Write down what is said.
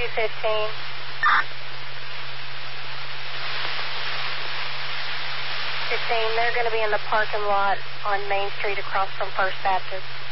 215. They're going to be in the parking lot on Main Street across from First Baptist.